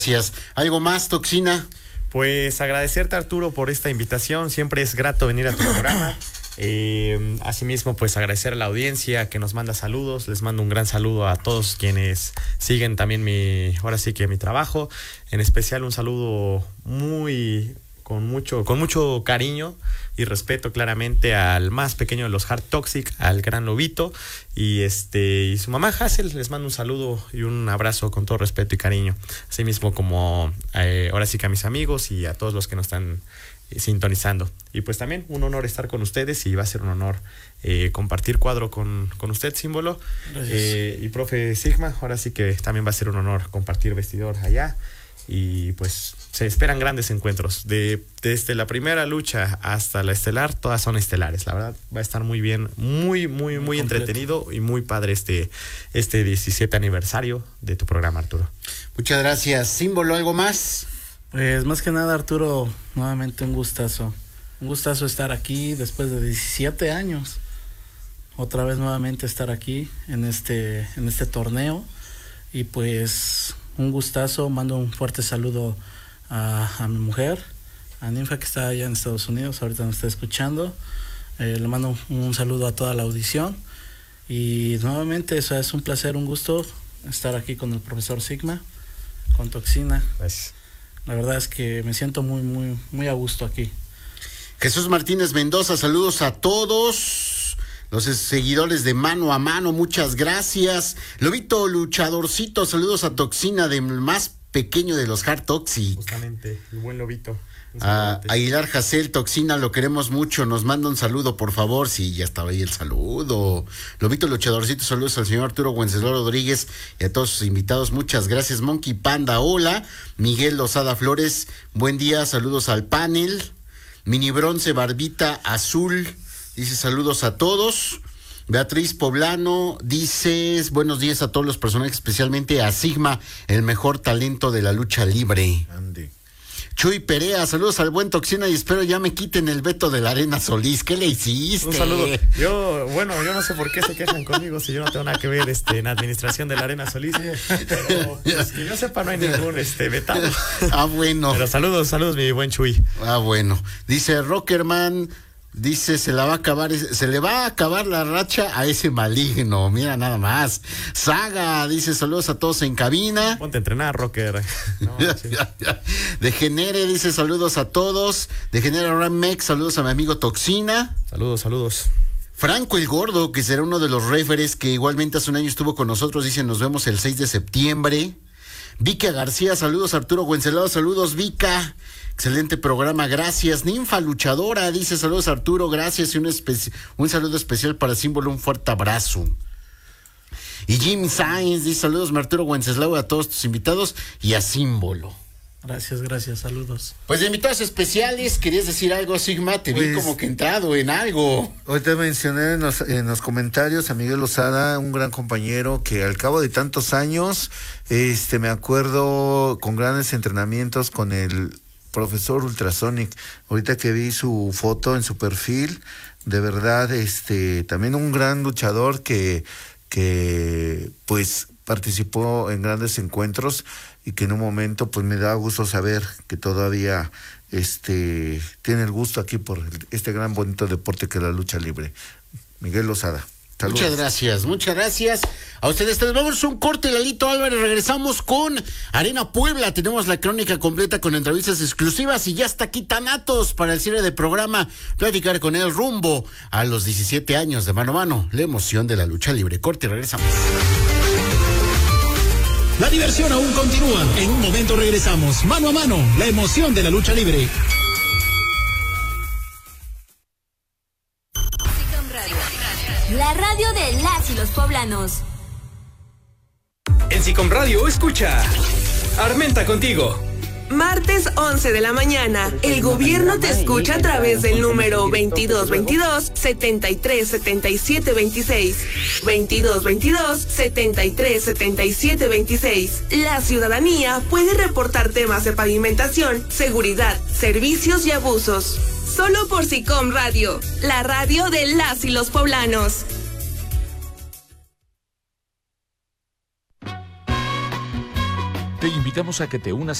Gracias. ¿Algo más, Toxina? Pues agradecerte, Arturo, por esta invitación. Siempre es grato venir a tu programa. Asimismo, pues agradecer a la audiencia que nos manda saludos. Les mando un gran saludo a todos quienes siguen también mi trabajo. En especial un saludo con mucho cariño y respeto claramente al más pequeño de los Hard Toxic, al gran Lobito y su mamá Hazel. Les mando un saludo y un abrazo con todo respeto y cariño. Asimismo como ahora sí que a mis amigos y a todos los que nos están sintonizando. Y pues también un honor estar con ustedes y va a ser un honor compartir cuadro con usted, Símbolo. Y profe Sigma, ahora sí que también va a ser un honor compartir vestidor allá. Y pues se esperan grandes encuentros. Desde la primera lucha hasta la estelar, todas son estelares. La verdad va a estar muy bien, muy entretenido y muy padre este 17 aniversario de tu programa, Arturo. Muchas gracias. Símbolo, ¿algo más? Pues más que nada, Arturo, nuevamente un gustazo. Un gustazo estar aquí después de 17 años. Otra vez nuevamente estar aquí en este torneo. Y pues un gustazo. Mando un fuerte saludo a mi mujer, a Ninfa, que está allá en Estados Unidos. Ahorita nos está escuchando. Le mando un saludo a toda la audición. Y nuevamente, eso es un placer, un gusto estar aquí con el profesor Sigma, con Toxina. Gracias. La verdad es que me siento muy a gusto aquí. Jesús Martínez Mendoza, saludos a todos los seguidores de Mano a Mano, muchas gracias. Lobito Luchadorcito, saludos a Toxina, del más pequeño de los Hard Toxic. Justamente, el buen Lobito. Aguilar Hazel, Toxina, lo queremos mucho, nos manda un saludo, por favor. Sí, ya estaba ahí el saludo. Lobito Luchadorcito, saludos al señor Arturo Wenceslao Rodríguez y a todos sus invitados, muchas gracias. Monkey Panda, hola. Miguel Lozada Flores, buen día, saludos al panel. Mini Bronce Barbita Azul, dice saludos a todos. Beatriz Poblano, dices buenos días a todos los personajes, especialmente a Sigma, el mejor talento de la lucha libre. Ande. Chuy Perea, saludos al buen Toxina y espero ya me quiten el veto de la Arena Solís. ¿Qué le hiciste? Un saludo. Yo no sé por qué se quejan conmigo si yo no tengo nada que ver en la administración de la Arena Solís, pero pues, que yo sepa no hay ningún vetado. Bueno. Pero saludos mi buen Chuy. Bueno. Dice Rockerman, dice se le va a acabar la racha a ese maligno. Mira nada más. Saga dice saludos a todos en cabina. Ponte a entrenar, Rocker. No, sí. Degenere dice saludos a todos. Degenere Ramex, saludos a mi amigo Toxina. Saludos. Franco el Gordo, que será uno de los referees que igualmente hace un año estuvo con nosotros, dice nos vemos el 6 de septiembre. Vika García, saludos Arturo Wenceslao, saludos Vika. Excelente programa, gracias. Ninfa Luchadora dice saludos Arturo, gracias y un saludo especial para Símbolo, un fuerte abrazo. Y Jim Sainz dice saludos Arturo Wenceslao, a todos tus invitados y a Símbolo. Gracias, saludos. Pues de invitados especiales, ¿querías decir algo, Sigma? Te vi como que entrado en algo. Hoy te mencioné en los comentarios a Miguel Lozada, un gran compañero que al cabo de tantos años, me acuerdo con grandes entrenamientos con el profesor Ultrasonic. Ahorita que vi su foto en su perfil, de verdad, también un gran luchador que pues participó en grandes encuentros y que en un momento pues me da gusto saber que todavía tiene el gusto aquí por este gran bonito deporte que es la lucha libre. Miguel Lozada. Saludos. Muchas gracias a ustedes. Les vamos a un corte, Lalito Álvarez, regresamos con Arena Puebla, tenemos la crónica completa con entrevistas exclusivas y ya está aquí Thanatos para el cierre del programa, platicar con él rumbo a los 17 años de Mano a Mano, la emoción de la lucha libre. Corte y regresamos. La diversión aún continúa, en un momento regresamos. Mano a Mano, la emoción de la lucha libre. La radio de las y los poblanos. En Sicom Radio escucha Armenta contigo. Martes 11 de la mañana, el gobierno te escucha a través del número 2222-737726. 2222-737726. La ciudadanía puede reportar temas de pavimentación, seguridad, servicios y abusos. Solo por Sicom Radio, la radio de las y los poblanos. Te invitamos a que te unas